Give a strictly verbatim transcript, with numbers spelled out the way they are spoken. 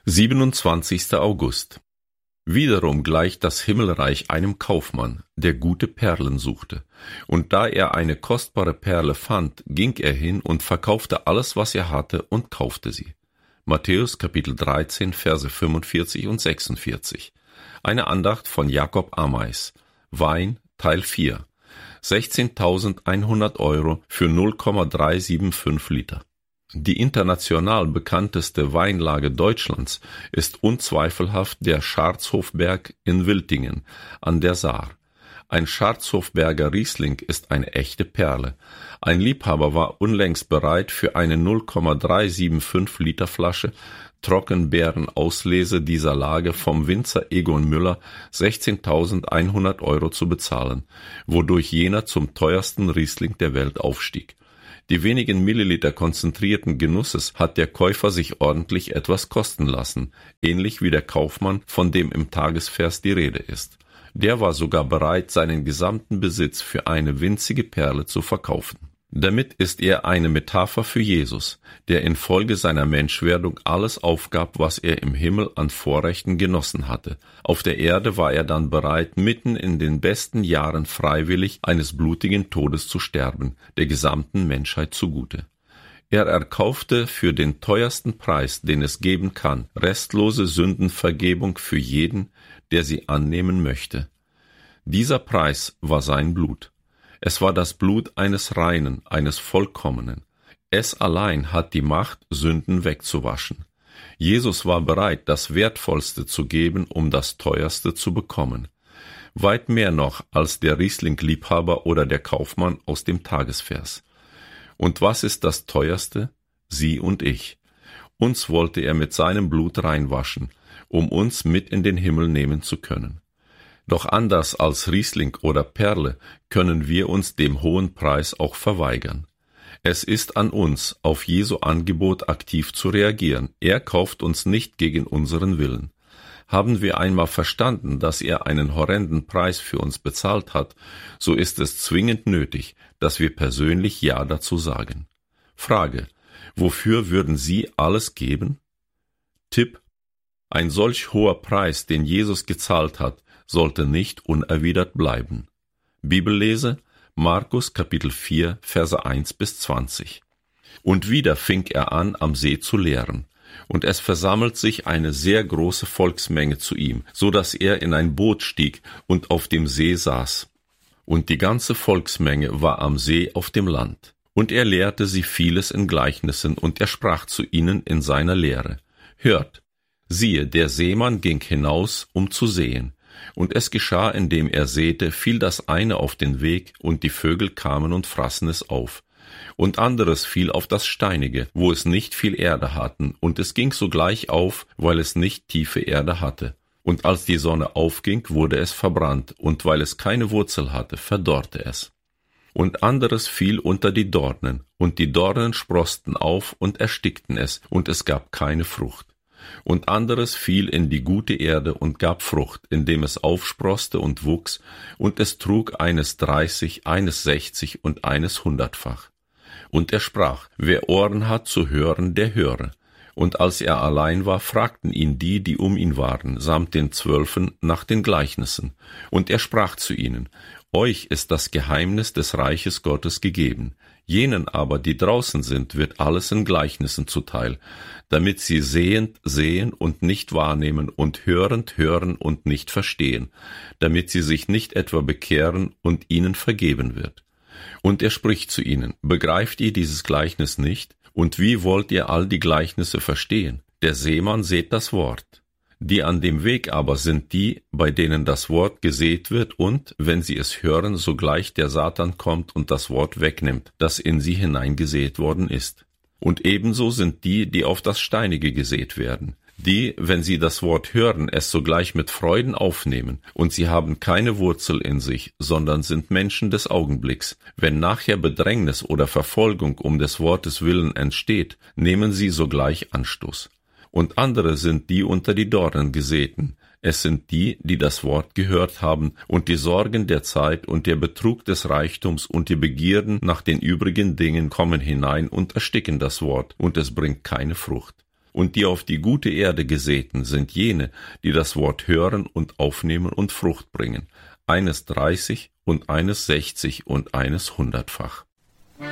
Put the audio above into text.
siebenundzwanzigster August. Wiederum gleicht das Himmelreich einem Kaufmann, der gute Perlen suchte. Und da er eine kostbare Perle fand, ging er hin und verkaufte alles, was er hatte, und kaufte sie. Matthäus Kapitel dreizehn, Verse fünfundvierzig und sechsundvierzig. Eine Andacht von Jakob Ameis. Wein, Teil vier. sechzehntausendeinhundert Euro für null Komma dreihundertfünfundsiebzig Liter. Die international bekannteste Weinlage Deutschlands ist unzweifelhaft der Scharzhofberg in Wiltingen an der Saar. Ein Scharzhofberger Riesling ist eine echte Perle. Ein Liebhaber war unlängst bereit, für eine null Komma dreihundertfünfundsiebzig Liter Flasche Trockenbeerenauslese dieser Lage vom Winzer Egon Müller sechzehntausendeinhundert Euro zu bezahlen, wodurch jener zum teuersten Riesling der Welt aufstieg. Die wenigen Milliliter konzentrierten Genusses hat der Käufer sich ordentlich etwas kosten lassen, ähnlich wie der Kaufmann, von dem im Tagesvers die Rede ist. Der war sogar bereit, seinen gesamten Besitz für eine winzige Perle zu verkaufen. Damit ist er eine Metapher für Jesus, der infolge seiner Menschwerdung alles aufgab, was er im Himmel an Vorrechten genossen hatte. Auf der Erde war er dann bereit, mitten in den besten Jahren freiwillig eines blutigen Todes zu sterben, der gesamten Menschheit zugute. Er erkaufte für den teuersten Preis, den es geben kann, restlose Sündenvergebung für jeden, der sie annehmen möchte. Dieser Preis war sein Blut. Es war das Blut eines Reinen, eines Vollkommenen. Es allein hat die Macht, Sünden wegzuwaschen. Jesus war bereit, das Wertvollste zu geben, um das Teuerste zu bekommen. Weit mehr noch als der Riesling-Liebhaber oder der Kaufmann aus dem Tagesvers. Und was ist das Teuerste? Sie und ich. Uns wollte er mit seinem Blut reinwaschen, um uns mit in den Himmel nehmen zu können. Doch anders als Riesling oder Perle können wir uns dem hohen Preis auch verweigern. Es ist an uns, auf Jesu Angebot aktiv zu reagieren. Er kauft uns nicht gegen unseren Willen. Haben wir einmal verstanden, dass er einen horrenden Preis für uns bezahlt hat, so ist es zwingend nötig, dass wir persönlich Ja dazu sagen. Frage: Wofür würden Sie alles geben? Tipp: Ein solch hoher Preis, den Jesus gezahlt hat, sollte nicht unerwidert bleiben. Bibellese: Markus Kapitel vier, Verse eins bis zwanzig. Und wieder fing er an, am See zu lehren. Und es versammelt sich eine sehr große Volksmenge zu ihm, so dass er in ein Boot stieg und auf dem See saß. Und die ganze Volksmenge war am See auf dem Land. Und er lehrte sie vieles in Gleichnissen, und er sprach zu ihnen in seiner Lehre: Hört, siehe, der Seemann ging hinaus, um zu säen. Und es geschah, indem er säte, fiel das eine auf den Weg, und die Vögel kamen und fraßen es auf. Und anderes fiel auf das Steinige, wo es nicht viel Erde hatten, und es ging sogleich auf, weil es nicht tiefe Erde hatte. Und als die Sonne aufging, wurde es verbrannt, und weil es keine Wurzel hatte, verdorrte es. Und anderes fiel unter die Dornen, und die Dornen sproßten auf und erstickten es, und es gab keine Frucht. Und anderes fiel in die gute Erde und gab Frucht, indem es aufsproßte und wuchs, und es trug eines dreißig, eines sechzig und eines hundertfach. Und er sprach: Wer Ohren hat zu hören, der höre. Und als er allein war, fragten ihn die, die um ihn waren, samt den Zwölfen, nach den Gleichnissen. Und er sprach zu ihnen: Euch ist das Geheimnis des Reiches Gottes gegeben. Jenen aber, die draußen sind, wird alles in Gleichnissen zuteil, damit sie sehend sehen und nicht wahrnehmen und hörend hören und nicht verstehen, damit sie sich nicht etwa bekehren und ihnen vergeben wird. Und er spricht zu ihnen: Begreift ihr dieses Gleichnis nicht? Und wie wollt ihr all die Gleichnisse verstehen? Der Seemann sät das Wort. Die an dem Weg aber sind die, bei denen das Wort gesät wird und, wenn sie es hören, sogleich der Satan kommt und das Wort wegnimmt, das in sie hineingesät worden ist. Und ebenso sind die, die auf das Steinige gesät werden. Die, wenn sie das Wort hören, es sogleich mit Freuden aufnehmen, und sie haben keine Wurzel in sich, sondern sind Menschen des Augenblicks. Wenn nachher Bedrängnis oder Verfolgung um des Wortes willen entsteht, nehmen sie sogleich Anstoß. Und andere sind die unter die Dornen gesäten. Es sind die, die das Wort gehört haben, und die Sorgen der Zeit und der Betrug des Reichtums und die Begierden nach den übrigen Dingen kommen hinein und ersticken das Wort, und es bringt keine Frucht. Und die auf die gute Erde gesäten sind jene, die das Wort hören und aufnehmen und Frucht bringen, eines dreißig und eines sechzig und eines hundertfach.